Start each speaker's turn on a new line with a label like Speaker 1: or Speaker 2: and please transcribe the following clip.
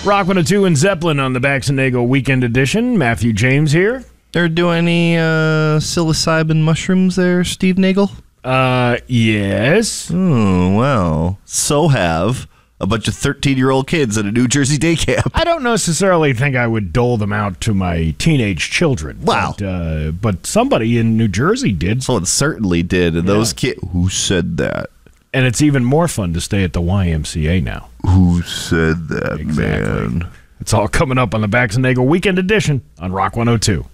Speaker 1: Rock 102 and Zeppelin on the Baxenagel Weekend Edition. Matthew James here.
Speaker 2: Are doing any psilocybin mushrooms there, Steve Nagel?
Speaker 1: Yes.
Speaker 2: Oh, well. So have a bunch of 13-year-old kids at a New Jersey day camp.
Speaker 1: I don't necessarily think I would dole them out to my teenage children.
Speaker 2: Wow.
Speaker 1: But somebody in New Jersey did.
Speaker 2: Someone certainly did. And those kids... Who said that?
Speaker 1: And it's even more fun to stay at the YMCA now.
Speaker 2: Who said that,
Speaker 1: Exactly.
Speaker 2: man?
Speaker 1: It's all coming up on the Baxenagel Weekend Edition on Rock 102.